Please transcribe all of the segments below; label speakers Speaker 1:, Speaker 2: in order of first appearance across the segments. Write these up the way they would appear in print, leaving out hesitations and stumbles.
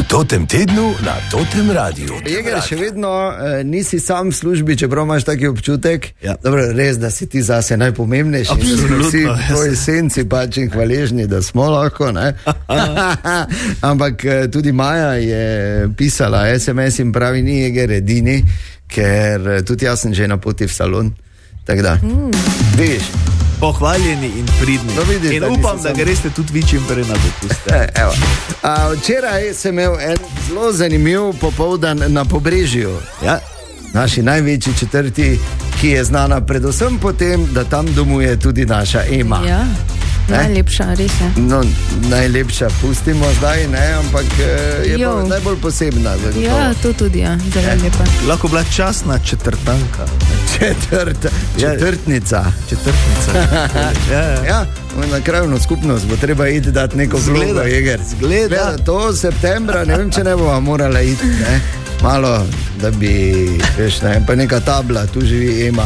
Speaker 1: Totem tednu na Totem Radiu.
Speaker 2: Jeger, še vedno nisi sam v službi, čeprav imaš taki občutek. Ja. Dobro, res, da si ti zase najpomembnejši.
Speaker 3: Absolutno.
Speaker 2: Vsi tvoji senci pač in hvaležni, da smo lahko, ne? Ampak tudi Maja je pisala SMS in pravi, ni Jeger edini, ker tudi jaz sem že na poti v salon. Tako da, vidiš.
Speaker 3: Pohvaljeni in pridni.
Speaker 2: Vidiš,
Speaker 3: in upam, da greste tudi vi čim prej na dopust.
Speaker 2: Včeraj sem imel en zelo zanimiv popoldan na Pobrežju. Ja. Naši največji četrti, ki je znana predvsem po tem, da tam domuje tudi naša Ema.
Speaker 4: Ja. Najlepša, res je.
Speaker 2: No, najlepša pustimo zdaj, ne, ampak je pa najbolj posebna.
Speaker 4: Ja, to tudi, ja, zelo lepa.
Speaker 3: Lahko bila častna četrtanka.
Speaker 2: Četrtnica.
Speaker 3: Ja.
Speaker 2: Na krajovno skupnost bo treba iti dati neko vlogo, Jeger. Zgleda. To septembra, ne vem, če ne bova morala iti, ne. Malo, da bi, veš, ne, pa neka tabla, tu živi Ema.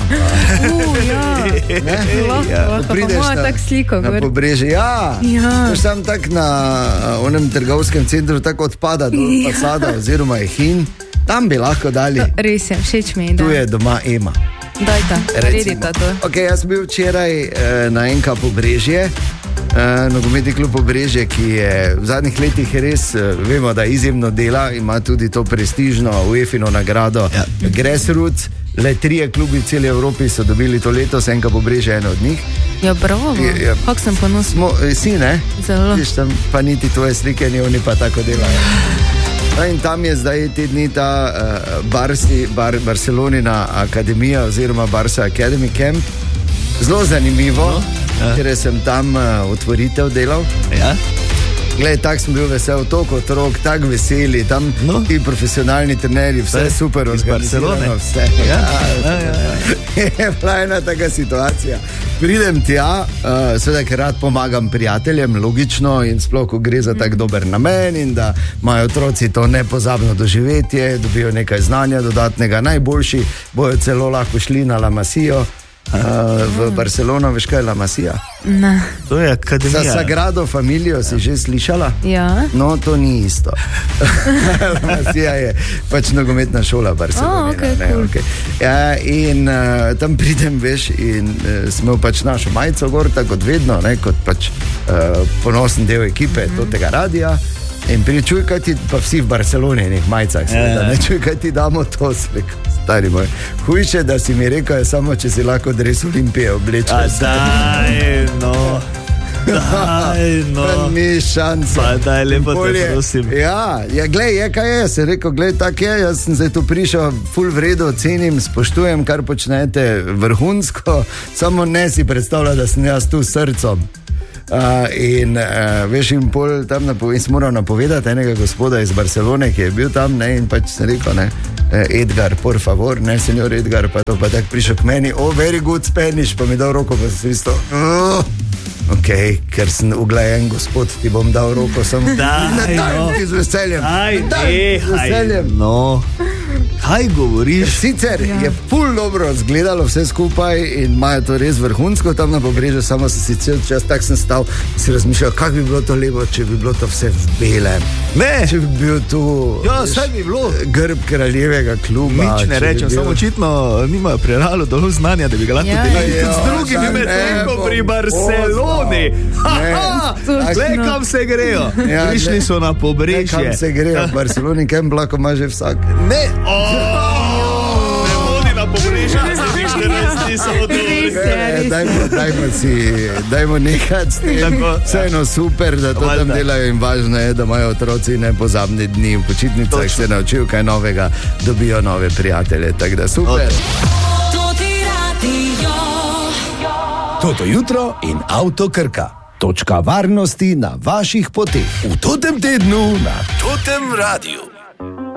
Speaker 4: Lahko, pa moja tak sliko.
Speaker 2: Na Pobrežje, ja. Veš, tam tak na onem trgovskem centru tako odpada do fasada oziroma je hin. Tam bi lahko dali.
Speaker 4: Res je, všeč mi je, da.
Speaker 2: Tu je doma Ema.
Speaker 4: Dajta, redita to.
Speaker 2: Ok, jaz sem bil včeraj na NK Pobrežje, nogometni klub Pobrežje, ki je v zadnjih letih res, vemo, da izjemno dela, ima tudi to prestižno UEFA-ino nagrado Grassroots. Le 3 klubi v celi Evropi so dobili to letos, NK Pobrežje je eno od njih.
Speaker 4: Ja, bravo, kako sem ponosna.
Speaker 2: Si, ne?
Speaker 4: Zelo.
Speaker 2: Viš, tam pa niti tvoje slike, ni oni pa tako delajo. No, in tam je zdaj te dni ta Barcelonina akademija oziroma Barca Academy Camp. Zelo zanimivo, ker sem tam otvoritev delal.
Speaker 3: Ja.
Speaker 2: Glej, tak sem bil vesel, toliko otrok, tak veseli, tam ti profesionalni trenerji, vse super organizirano, vse. Ja. Je bila ena taka situacija. Pridem tja, seveda, ker rad pomagam prijateljem, logično, in sploh, ko gre za tak dober namen in da imajo otroci to nepozabno doživetje, dobijo nekaj znanja dodatnega, najboljši bojo celo lahko šli na La Masio. V Barcelono, veš kaj je La Masija?
Speaker 4: Ne.
Speaker 3: To je akademija.
Speaker 2: Za Sagrado Familijo si že slišala?
Speaker 4: Ja.
Speaker 2: No, to ni isto. La Masija je pač nogometna šola Barcelona.
Speaker 4: Okay.
Speaker 2: Ja, in tam pridem, veš, in smo pač našo majico gor, tako kot vedno, ne, kot pač ponosen del ekipe tega radija. In pričuj, kaj ti, pa vsi v Barceloni, nek majicah, ne čuj, kaj ti damo to sliko. Stari moj, hujše, da si mi rekel, je samo, če si lahko dres Olimpije oblečeš.
Speaker 3: Daj, no.
Speaker 2: Ni šanse.
Speaker 3: Pa daj, lepo te prosim.
Speaker 2: Ja, glej, kaj je, se rekel, glej, tak je, jaz sem zdaj tu prišel, ful vredo, cenim, spoštujem, kar počnete vrhunsko, samo ne si predstavlja, da sem jaz tu s srcom. Veš, in pol tam moral napovedati enega gospoda iz Barcelone, ki je bil tam, ne, in pač sem rekel, ne, Edgar, por favor, ne, senjor Edgar, pa tak prišel k meni, very good Spanish, pa mi dal roko, pa sem isto, ok, ker sem uglajen gospod, ti bom dal roko, samo daj ti z veseljem,
Speaker 3: no. Kaj govoriš?
Speaker 2: Sicer je ful dobro zgledalo vse skupaj in imajo to res vrhunsko tam na Pobrežju, samo sem si cel čas tak sem stal in si razmišljal, kako bi bilo to lepo, če bi bilo to vse v belem.
Speaker 3: Ne!
Speaker 2: Če bi bil tu
Speaker 3: bi bilo
Speaker 2: grb kraljevega kluba.
Speaker 3: Nič ne rečem, samo očitno nimajo preralo dovolj znanja, da bi ga lahko delili tudi z drugimi medtem pri Barceloni. Glej, kam se grejo. Prišli so na Pobrežje.
Speaker 2: Kam se grejo v Barceloni, kem lahko ima že vsak.
Speaker 3: Ne vodi na Pobrežje, da se nište res samo
Speaker 2: dajmo nekaj s tem. Vseeno super, da to tam delajo in važno je, da imajo otroci nepozabne dni v počitnicah, se naučijo kaj novega, dobijo nove prijatelje, tako da super.
Speaker 1: Toto jutro in Avto Krka. Točka varnosti na vaših poteh. V Totem tednu na Totem Radiu.